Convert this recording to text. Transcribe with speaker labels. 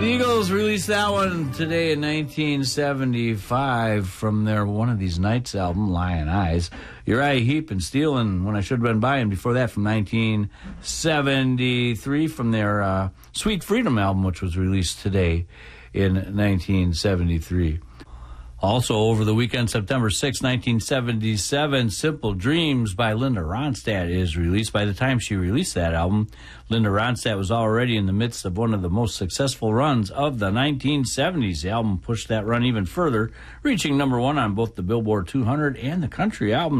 Speaker 1: The Eagles released that one today in 1975 from their One of These Nights album, Lion Eyes. Uriah Heep and Stealin' When I Should Run By, and before that from 1973 from their Sweet Freedom album, which was released today in 1973. Also, over the weekend, September 6, 1977, Simple Dreams by Linda Ronstadt is released. By the time she released that album, Linda Ronstadt was already in the midst of one of the most successful runs of the 1970s. The album pushed that run even further, reaching number one on both the Billboard 200 and the Country Album